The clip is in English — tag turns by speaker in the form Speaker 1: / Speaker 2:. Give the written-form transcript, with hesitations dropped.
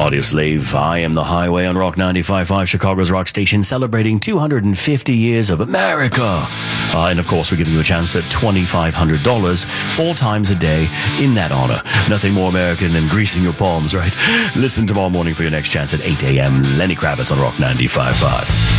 Speaker 1: Audio Slave, I Am the Highway on Rock 95.5, Chicago's rock station, celebrating 250 years of America. And of course, we're giving you a chance at $2,500 4 times a day in that honor. Nothing more American than greasing your palms, right? Listen tomorrow morning for your next chance at 8 a.m. Lenny Kravitz on Rock 95.5.